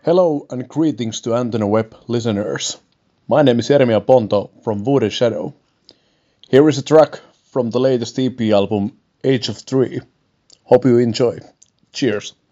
Hello and greetings to Antenna Web listeners. My name is Jeremia Ponto from Wood and Shadow. Here is a track from the latest EP album, Age of Three. Hope you enjoy. Cheers.